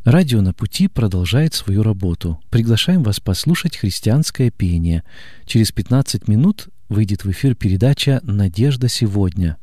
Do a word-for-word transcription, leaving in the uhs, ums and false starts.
Радио «На пути» продолжает свою работу. Приглашаем вас послушать христианское пение. Через пятнадцать минут выйдет в эфир передача «Надежда сегодня».